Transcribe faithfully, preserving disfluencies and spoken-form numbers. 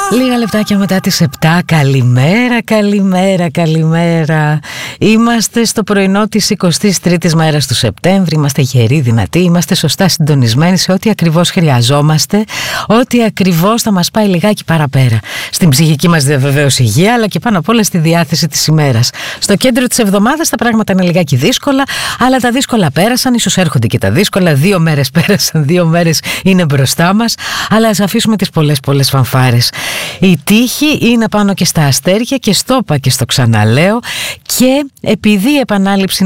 Λίγα λεπτάκια μετά τις επτά. Καλημέρα, καλημέρα, καλημέρα. Είμαστε στο πρωινό της εικοστής τρίτης μέρας του Σεπτέμβρη. Είμαστε γεροί, δυνατοί, είμαστε σωστά συντονισμένοι σε ό,τι ακριβώς χρειαζόμαστε, ό,τι ακριβώς θα μας πάει λιγάκι παραπέρα στην ψυχική μας βεβαίως υγεία, αλλά και πάνω απ' όλα στη διάθεση της ημέρας. Στο κέντρο της εβδομάδας τα πράγματα είναι λιγάκι δύσκολα, αλλά τα δύσκολα πέρασαν, ίσως έρχονται και τα δύσκολα. Δύο μέρες πέρασαν, δύο μέρες είναι μπροστά μας, αλλά ας αφήσουμε τις πολλές πολλές φανφάρες. Η τύχη είναι πάνω και στα αστέρια και στο είπα και στο ξαναλέω, και επειδή η επανάληψη